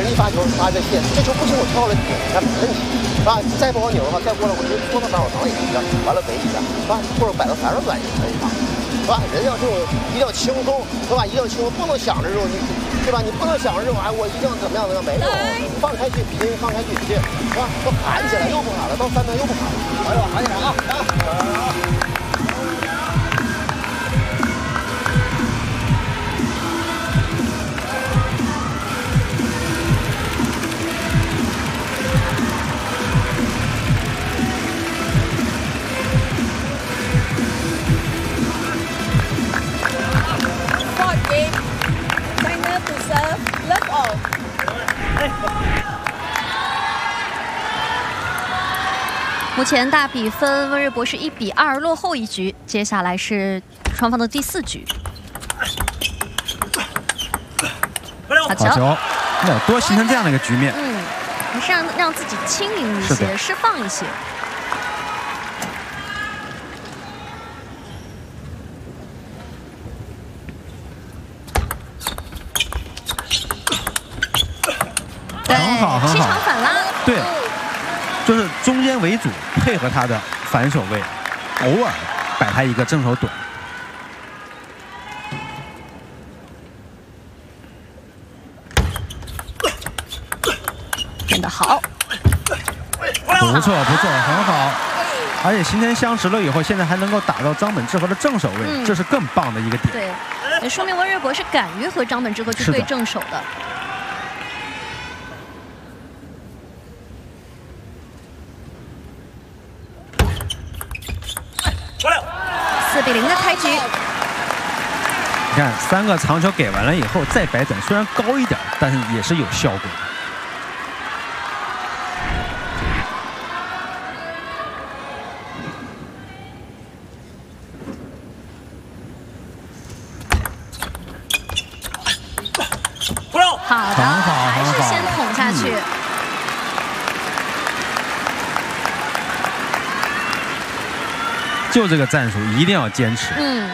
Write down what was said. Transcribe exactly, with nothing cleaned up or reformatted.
人一发球发这线，这球不行我跳了底，那没问题，是吧？再不好扭的话，再过来我就搓到反手旁也行，完了围一下，是吧？或者摆到反手板也可以嘛，是吧？人要这种一定要轻松，是吧？一定要轻松，不能想着这种，对吧？你不能想着这种，哎，我一定要怎么样怎么样，没有，放开去拼，放开去拼，是吧？都喊起来又不喊了，到三分又不喊了，哎呦，喊起来啊！啊！ 目前大比分，温瑞博是一比二落后一局。接下来是双方的第四局。好球！ 那多形成这样的一个局面。 嗯，还是让让自己轻盈一些，释放一些。 很好，很好。 七场反拉。 对。 就是中间为主，配合他的反手位，偶尔摆他一个正手短。 练得好， 不错不错，很好。而且形成相识了以后，现在还能够打到张本智和的正手位，嗯、这是更棒的一个点。 对，也说明温瑞博是敢于和张本智和去对正手的。 四比零的开局。 你看，三个长球给完了以后再摆转，虽然高一点，但是也是有效果的。 好的， 很好， 还是先捅下去。嗯就这个战术一定要坚持。 嗯。